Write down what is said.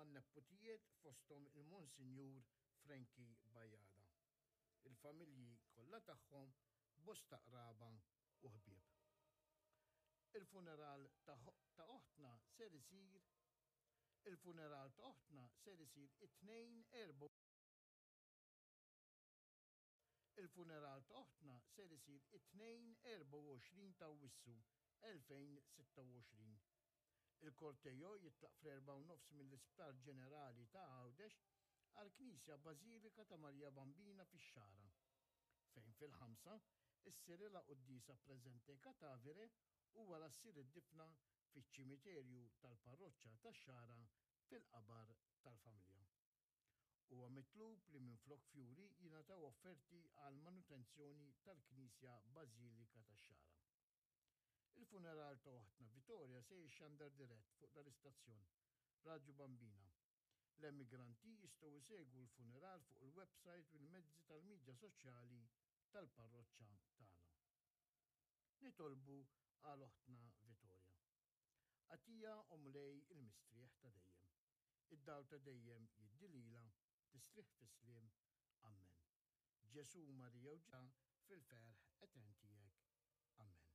għan-nepputijiet fosthom il-Monsinjur Franki Bajada. Il-familji kollha tagħhom bosta qraba u ħbieb. Il-funeral ta' oħtna ser isir it-2 24 ta' Awwissu 2026. Il-kortejo jitlaq fl-4:30 mill-Isptar Ġenerali ta' Għawdex għall-Knisja Bażilika ta' Marja Bambina fix-Xara, fejn fil-5 issir il-Qudiesa Preżenteka Tavere u wara ssir id-difna fiċ-ċimiterju tal-Parroċċa tax-Xara fil-qabar tal-familja. Huwa mitlub li minflok fjuri jingħataw offerti għal manutenzjoni tal-Knisja Bażilika tax-Xara. Il-funeral ta' oħtna Vittoria se jixxandar dirett fuq dal-istazzjon Radju Bambina. L-emigranti jistgħu jsegwu l-funeral fuq il-website u l-mezzi tal-midja soċjali tal-parroċċa tagħna. Nitolbu għal oħtna Vittoria. Għatija omlej il-mistrieħ ta' dejjem. Id-dawl ta' dejjem jiddilila tistrieħ fis-sliem. Amen. Ġesu Marija u ġa fil-ferħ etern tiegħek. Amen.